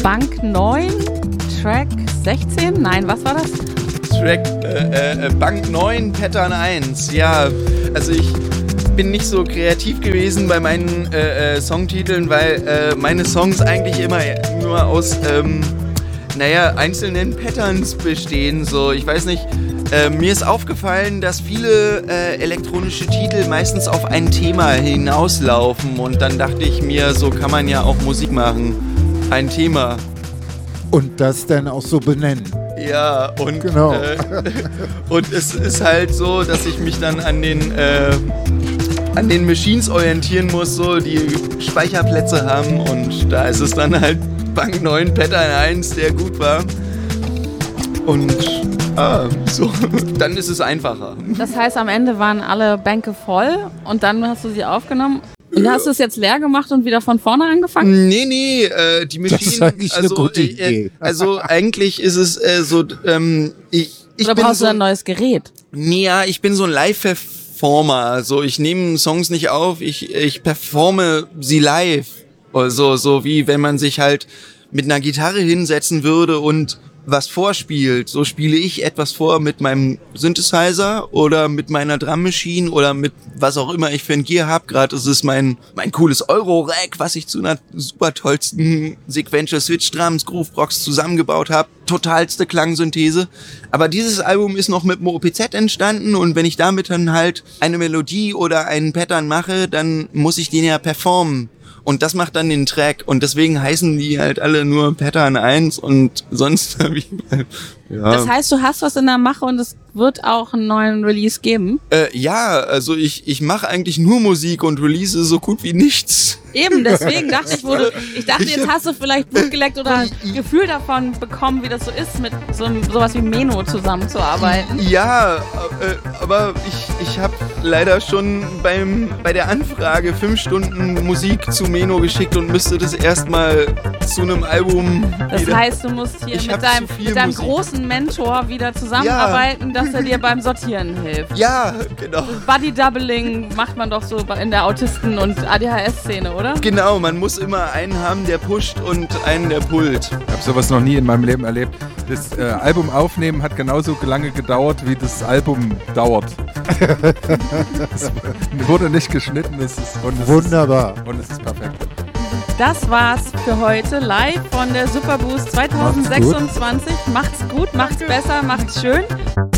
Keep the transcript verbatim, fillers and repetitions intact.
Bank neun, Track sechzehn? Nein, was war das? Track äh, äh, Bank neun, Pattern eins. Ja, also ich bin nicht so kreativ gewesen bei meinen äh, äh, Songtiteln, weil äh, meine Songs eigentlich immer nur aus, ähm, naja, einzelnen Patterns bestehen. So, ich weiß nicht, äh, mir ist aufgefallen, dass viele äh, elektronische Titel meistens auf ein Thema hinauslaufen und dann dachte ich mir, so kann man ja auch Musik machen. Ein Thema. Und das dann auch so benennen. Ja, und, genau. äh, und es ist halt so, dass ich mich dann an den, äh, an den Machines orientieren muss, so, die Speicherplätze haben und da ist es dann halt Bank neun, Pattern eins, der gut war. Und ah, so, dann ist es einfacher. Das heißt, am Ende waren alle Bänke voll und dann hast du sie aufgenommen. Und hast du es jetzt leer gemacht und wieder von vorne angefangen? Nee, nee, äh, die Maschinen... Das ist eigentlich also, eine gute äh, Idee. Also eigentlich ist es äh, so... Ähm, ich, ich Oder bin brauchst so, du ein neues Gerät? Nee, ja, ich bin so ein Live-Performer. Also ich nehme Songs nicht auf, ich, ich performe sie live. Also so wie wenn man sich halt mit einer Gitarre hinsetzen würde und was vorspielt. So spiele ich etwas vor mit meinem Synthesizer oder mit meiner Drum Machine oder mit was auch immer ich für ein Gear habe. Gerade ist es mein mein cooles Euro-Rack, was ich zu einer super tollsten Sequential Switch Drums, Groovebox zusammengebaut habe. Totalste Klangsynthese. Aber dieses Album ist noch mit dem O P Z entstanden und wenn ich damit dann halt eine Melodie oder einen Pattern mache, dann muss ich den ja performen. Und das macht dann den Track. Und deswegen heißen die halt alle nur Pattern eins und sonst habe ich... Ja. Das heißt, du hast was in der Mache und es wird auch einen neuen Release geben? Äh, ja, also ich, ich mache eigentlich nur Musik und release so gut wie nichts. Eben, deswegen dachte ich, wurde, ich dachte, jetzt hast du vielleicht Blut geleckt oder ein Gefühl davon bekommen, wie das so ist, mit so sowas wie Meno zusammenzuarbeiten. Ja, äh, aber ich, ich habe leider schon beim, bei der Anfrage fünf Stunden Musik zu Meno geschickt und müsste das erstmal zu einem Album... Das wieder, heißt, du musst hier mit deinem, mit deinem großen Mentor wieder zusammenarbeiten, ja, dass er dir beim Sortieren hilft. Ja, genau. Buddy-Doubling macht man doch so in der Autisten- und A D H S-Szene, oder? Genau, man muss immer einen haben, der pusht und einen, der pullt. Ich habe sowas noch nie in meinem Leben erlebt. Das äh, Album aufnehmen hat genauso lange gedauert, wie das Album dauert. Es wurde nicht geschnitten. Es ist, und es Wunderbar. Ist, und es ist perfekt. Das war's für heute live von der Superboost zwanzig sechsundzwanzig. Macht's gut, macht's besser, macht's schön.